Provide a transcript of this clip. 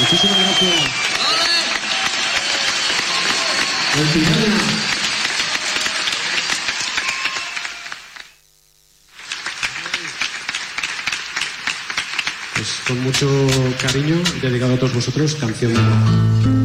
Muchísimas gracias. Pues con mucho cariño, dedicado a todos vosotros, canción